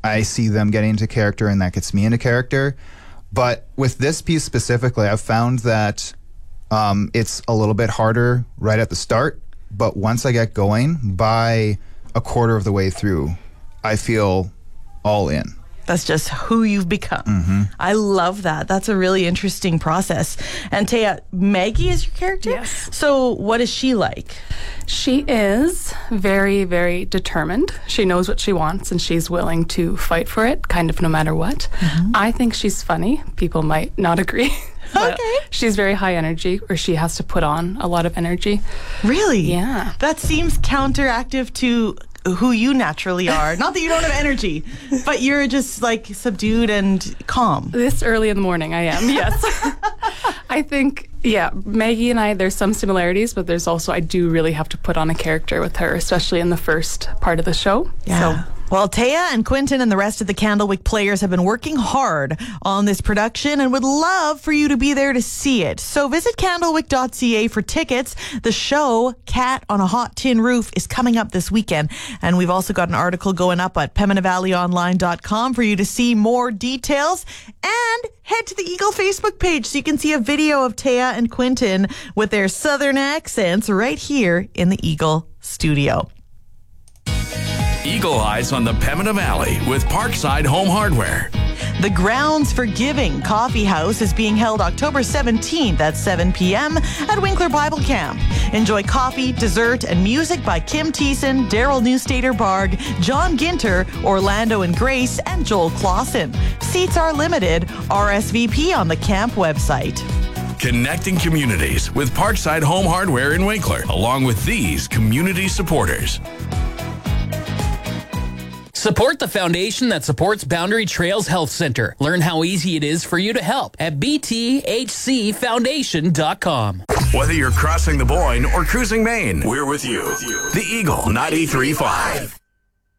I see them getting into character and that gets me into character. But with this piece specifically, I've found that it's a little bit harder right at the start. But once I get going, by a quarter of the way through, I feel all in. That's just who you've become. Mm-hmm. I love that. That's a really interesting process. And Taya, Maggie is your character? Yes. So what is she like? She is very, very determined. She knows what she wants and she's willing to fight for it, kind of no matter what. Mm-hmm. I think she's funny. People might not agree. Okay. She's very high energy, or she has to put on a lot of energy. Really? Yeah. That seems counteractive to who you naturally are. Not that you don't have energy, but you're just like subdued and calm. This early in the morning, I am, yes. I think, yeah, Maggie and I, there's some similarities, but there's also, I do really have to put on a character with her, especially in the first part of the show. Yeah. So, well, Taya and Quentin and the rest of the Candlewick players have been working hard on this production and would love for you to be there to see it. So visit candlewick.ca for tickets. The show, Cat on a Hot Tin Roof, is coming up this weekend. And we've also got an article going up at PeminiValleyOnline.com for you to see more details. And head to the Eagle Facebook page so you can see a video of Taya and Quentin with their southern accents right here in the Eagle studio. Eagle Eyes on the Pembina Valley with Parkside Home Hardware. The Grounds for Giving Coffee House is being held October 17th at 7 p.m. at Winkler Bible Camp. Enjoy coffee, dessert, and music by Kim Thiessen, Daryl Newstater-Barg, John Ginter, Orlando and Grace, and Joel Clausen. Seats are limited. RSVP on the camp website. Connecting communities with Parkside Home Hardware in Winkler, along with these community supporters. Support the foundation that supports Boundary Trails Health Center. Learn how easy it is for you to help at bthcfoundation.com. Whether you're crossing the Boyne or cruising Maine, we're with you. The Eagle 93.5.